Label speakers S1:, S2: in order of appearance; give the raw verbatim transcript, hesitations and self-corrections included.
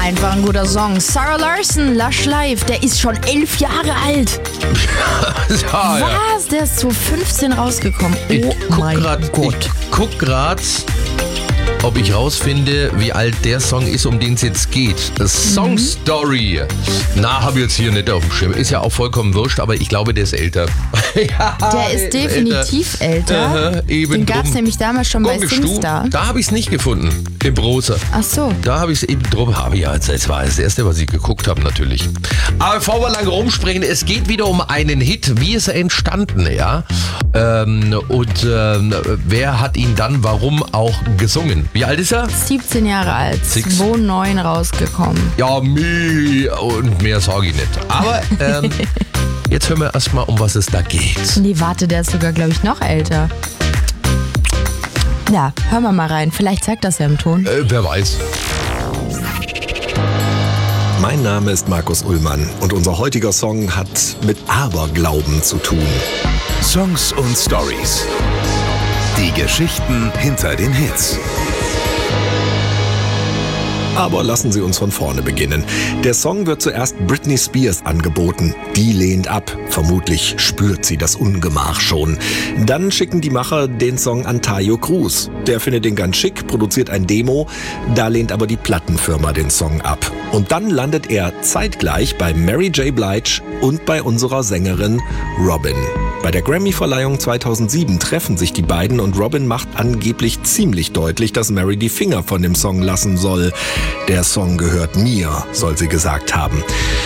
S1: Einfach ein guter Song. Sarah Larson, Lush Life, der ist schon elf Jahre alt.
S2: ja, ja.
S1: Was? Der ist zwanzig rausgekommen. Oh
S2: Ich guck
S1: mein
S2: grad,
S1: Gott.
S2: Ich guck grad, ob ich rausfinde, wie alt der Song ist, um den es jetzt geht. Das Song
S1: Mhm.
S2: Story. Na, habe ich jetzt hier nicht auf dem Schirm. Ist ja auch vollkommen wurscht, aber ich glaube, der ist älter. ja,
S1: Der ist definitiv älter.
S2: Aha, eben
S1: Den gab es
S2: drum.
S1: nämlich damals schon bei
S2: Guckst du?
S1: Singstar.
S2: Da habe ich es nicht gefunden. Im Browser.
S1: Ach so.
S2: Da habe ich es eben drum. Habe ich ja, das war das erste, was ich geguckt habe, natürlich. Aber bevor wir lange rumsprechen, es geht wieder um einen Hit. Wie ist er entstanden, ja? Ähm, und ähm, wer hat ihn dann, warum auch gesungen? Wie alt ist er?
S1: siebzehn Jahre alt.
S2: Six.
S1: zweitausendneun rausgekommen.
S2: Ja, mi und mehr sage ich nicht. Aber ähm, jetzt hören wir erstmal, um was es da geht.
S1: Nee, warte, der ist sogar, glaube ich, noch älter. Ja, hören wir mal rein. Vielleicht zeigt das ja im Ton.
S2: Äh, wer weiß.
S3: Mein Name ist Markus Ullmann und unser heutiger Song hat mit Aberglauben zu tun.
S4: Songs und Stories. Die Geschichten hinter den Hits.
S3: Aber lassen Sie uns von vorne beginnen. Der Song wird zuerst Britney Spears angeboten. Die lehnt ab. Vermutlich spürt sie das Ungemach schon. Dann schicken die Macher den Song an Taio Cruz. Der findet den ganz schick, produziert ein Demo. Da lehnt aber die Plattenfirma den Song ab. Und dann landet er zeitgleich bei Mary J. Blige und bei unserer Sängerin Robin. Bei der Grammy-Verleihung zweitausendsieben treffen sich die beiden und Robin macht angeblich ziemlich deutlich, dass Mary die Finger von dem Song lassen soll. Der Song gehört mir, soll sie gesagt haben.